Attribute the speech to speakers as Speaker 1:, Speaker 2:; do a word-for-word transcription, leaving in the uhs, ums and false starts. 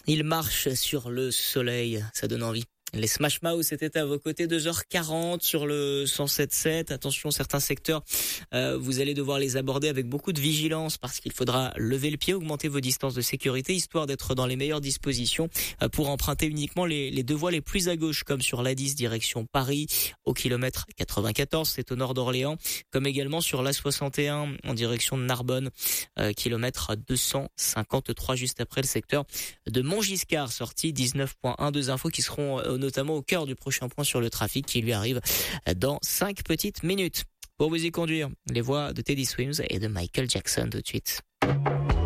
Speaker 1: Il marche sur le soleil, ça donne envie. Les Smash Mouth étaient à vos côtés, deux heures quarante sur le cent sept sept. Attention, certains secteurs, euh, vous allez devoir les aborder avec beaucoup de vigilance parce qu'il faudra lever le pied, augmenter vos distances de sécurité, histoire d'être dans les meilleures dispositions euh, pour emprunter uniquement les, les deux voies les plus à gauche, comme sur l'A dix direction Paris, au kilomètre quatre-vingt-quatorze, c'est au nord d'Orléans, comme également sur l'A soixante et un en direction de Narbonne, euh, kilomètre deux cent cinquante-trois, juste après le secteur de Montgiscard, sortie dix-neuf point un. Deux infos qui seront euh, notamment au cœur du prochain point sur le trafic qui lui arrive dans cinq petites minutes. Pour vous y conduire, les voix de Teddy Swims et de Michael Jackson tout de suite.